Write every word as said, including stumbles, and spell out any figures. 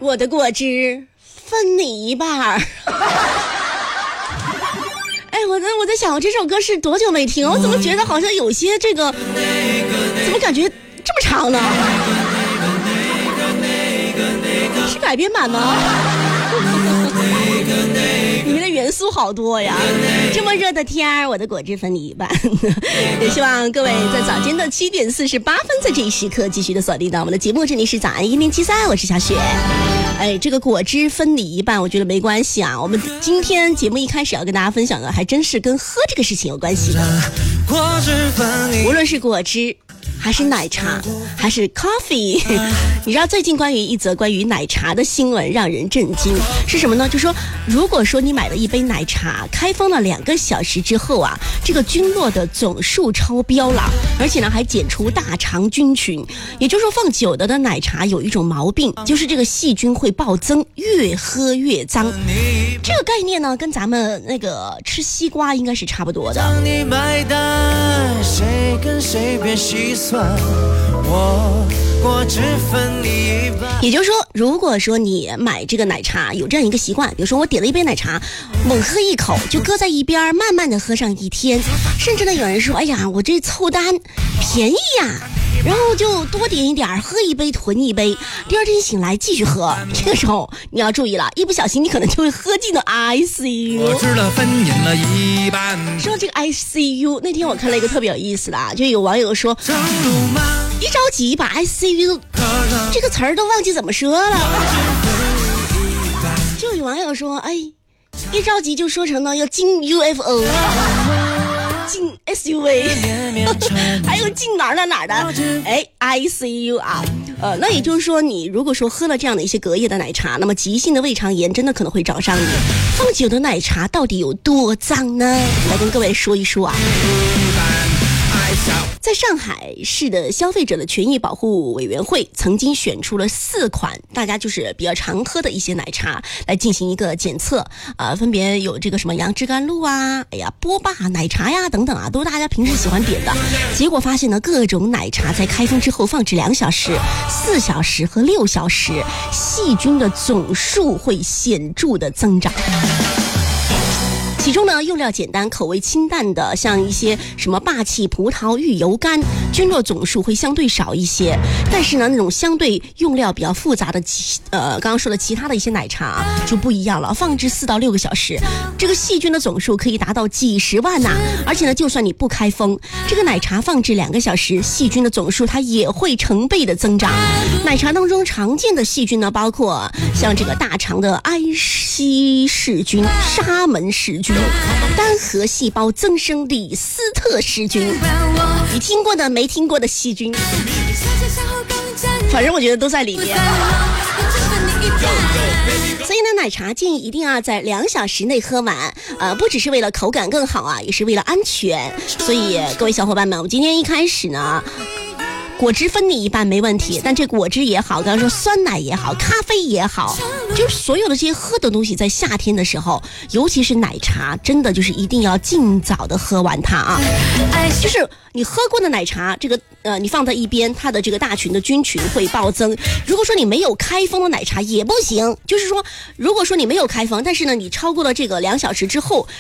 我的果汁分你一半儿。哎，我在我在想，这首歌是多久没听？我怎么觉得好像有些这个，怎么感觉这么长呢？是改编版吗？里面的元素好多呀！这么热的天儿，我的果汁分你一半。也希望各位在早间的七点四十八分，在这一时刻继续的锁定到我们的节目。这里是早安一零七三，我是小雪。哎，这个果汁分你一半，我觉得没关系啊。我们今天节目一开始要跟大家分享的，还真是跟喝这个事情有关系的。无论是果汁，还是奶茶，还是 coffee， 你知道最近关于一则关于奶茶的新闻让人震惊，是什么呢？就说如果说你买了一杯奶茶，开封了两个小时之后啊，这个菌落的总数超标了，而且呢还检出大肠菌群。也就是说放久了的奶茶有一种毛病，就是这个细菌会暴增，越喝越脏。这个概念呢跟咱们那个吃西瓜应该是差不多的。你买单谁跟谁别细算，我果汁分你一半。也就是说，如果说你买这个奶茶有这样一个习惯，比如说我点了一杯奶茶，猛喝一口就搁在一边，慢慢的喝上一天，甚至呢有人说，哎呀，我这凑单便宜呀，然后就多点一点，喝一杯囤一杯，第二天醒来继续喝。这个时候你要注意了，一不小心你可能就会喝进了 I C U。 我吃了分饮了一半。说到这个 I C U， 那天我看了一个特别有意思的啊，就有网友说一着急把 I C U 这个词儿都忘记怎么说了。就有网友说，哎，一着急就说成了要进 U F O，进 S U V， 还有进哪儿哪哪儿的，哎 I C U 啊，呃，那也就是说，你如果说喝了这样的一些隔夜的奶茶，那么急性的胃肠炎真的可能会找上你。放久的奶茶到底有多脏呢？来跟各位说一说啊。在上海市的消费者的权益保护委员会曾经选出了四款大家就是比较常喝的一些奶茶来进行一个检测，呃，分别有这个什么杨枝甘露啊，哎呀波霸奶茶呀等等啊，都是大家平时喜欢点的。结果发现呢，各种奶茶在开封之后放置两小时、四小时和六小时，细菌的总数会显著的增长。其中呢，用料简单、口味清淡的，像一些什么霸气葡萄玉油干，菌落总数会相对少一些。但是呢，那种相对用料比较复杂的其呃，刚刚说的其他的一些奶茶、啊、就不一样了，放置四到六个小时，这个细菌的总数可以达到几十万呐、啊！而且呢，就算你不开封，这个奶茶放置两个小时，细菌的总数它也会成倍的增长。奶茶当中常见的细菌呢，包括像这个大肠的埃希氏菌、沙门氏菌、单核细胞增生里斯特氏菌，你听过的没听过的细菌，反正我觉得都在里面。所以呢，奶茶建议一定要在两小时内喝完，呃，不只是为了口感更好啊，也是为了安全。所以各位小伙伴们，我们今天一开始呢，果汁分你一半没问题，但这果汁也好，刚刚说酸奶也好，咖啡也好，就是所有的这些喝的东西，在夏天的时候，尤其是奶茶，真的就是一定要尽早的喝完它啊。就是你喝过的奶茶，这个呃，你放在一边，它的这个大群的菌群会暴增。如果说你没有开封的奶茶也不行，就是说，如果说你没有开封，但是呢，你超过了这个两小时之后，